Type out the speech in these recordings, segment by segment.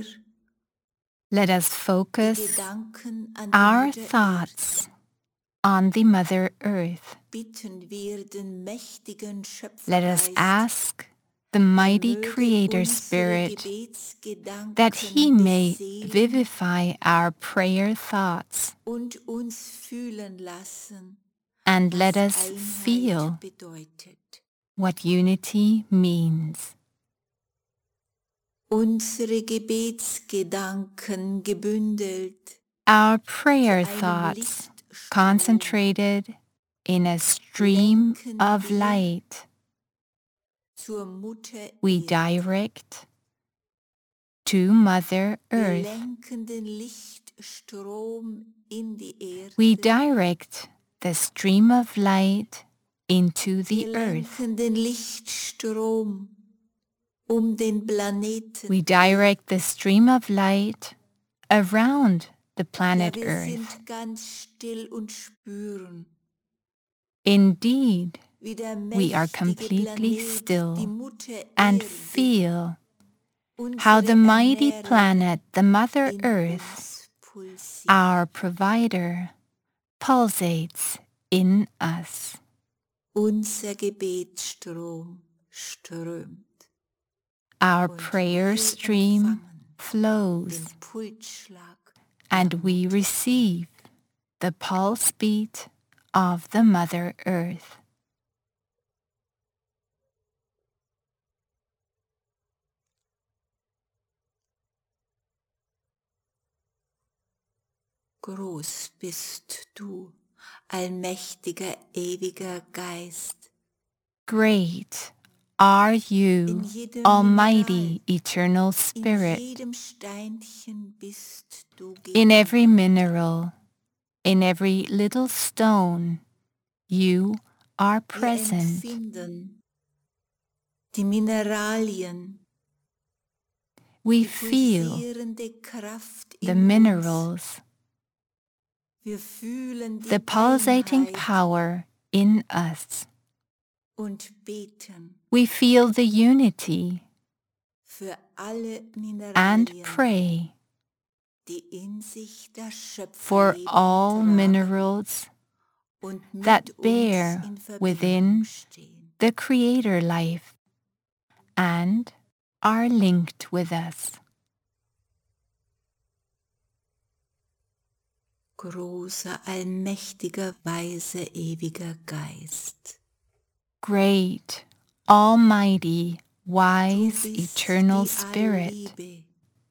Let us focus our thoughts on the Mother Earth. Let us ask the mighty Creator Spirit that He may vivify our prayer thoughts, and let us feel what unity means. Unsere Gebetsgedanken gebündelt, Our prayer thoughts concentrated in a stream of light. zur Mutter We direct to Mother Wir Earth. lenken den Lichtstrom in die Erde. We direct the stream of light into the Wir earth. lenken den Lichtstrom den Planeten. We direct the stream of light around the planet Wir Earth. sind ganz still und spüren, Indeed, wie der we are mächtige completely Planet, die still Mutter and Erde, feel how unsere the mighty Ernährer planet, the Mother in Earth, uns pulsiert. our provider, pulsates in us. Unser Gebetsstrom strömt. Our Und prayer wir stream empfangen flows, den Pulsschlag and der we Mutter. receive the pulse beat of the Mother Earth. Groß bist du, allmächtiger, ewiger Geist. Great are In you, jedem Almighty, Mineral, Eternal in Spirit, jedem Steinchen bist du in every gegenwärtig. mineral, in every little stone. You are Wir present. empfinden die Mineralien, We die feel pulsierende Kraft the in uns. minerals, Wir fühlen die the pulsating Einheit power in us. und beten We feel the unity für alle and Mineralien, pray die in sich das for Schöpferleben all tragen minerals und mit that uns bear in Verbindung within stehen. the Creator life and are linked with us. Großer, allmächtiger, weiser, ewiger Geist. Great, almighty, Du wise, bist eternal die Spirit, Allliebe,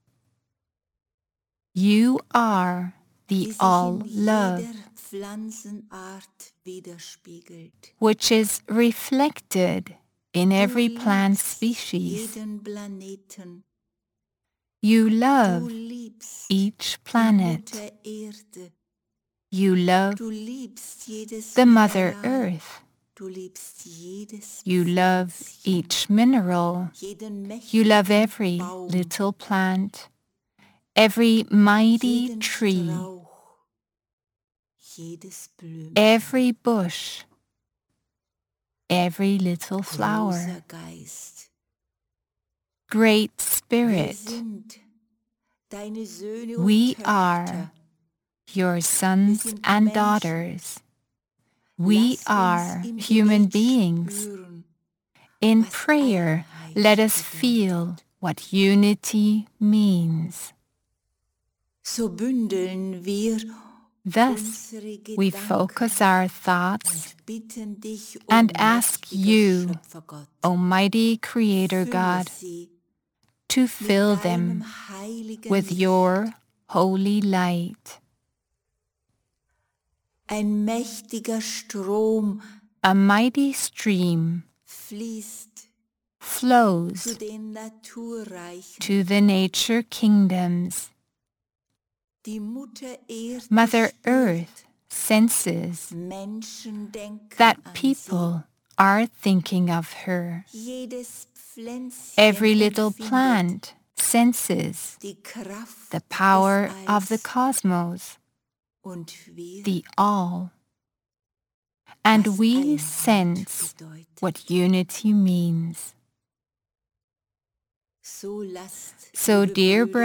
you are the die sich in all-love, jeder Pflanzenart widerspiegelt. which is reflected in Du every plant liebst species. jeden Planeten. You Du love liebst each die planet. Mutter Erde. You love Du liebst jedes the Mother Mineral. Earth. Du liebst jedes You love Pflänzchen, each mineral. jeden You love mächtigen every Baum, little plant, every mighty jeden tree, Strauch, jedes Blümchen. every bush, every little flower. Großer Geist, Great wir Spirit, sind deine Söhne we und are Töchter. your sons sind and Menschen. daughters. We Lass uns are im human Gebet beings. spüren, In was prayer, Einheit let us bedeutet. feel what unity means. So bündeln wir Thus, unsere we Gedanken focus our thoughts und bitten dich, and ask mächtiger you, Schöpfergott, Almighty Creator fülle God, sie to mit fill deinem them heiligen with Licht. your holy light. Ein mächtiger Strom A mighty stream fließt zu flows den Naturreichen. to the nature kingdoms. Die Mutter Erde Mother spürt, Earth senses Menschen denken that an people are thinking of her. sie. Jedes Pflänzchen Every little empfindet plant senses die Kraft the power des of the Alls cosmos, und wir, the all. And was we Einheit sense bedeutet. what unity means. So lasst, So, liebe dear Brüder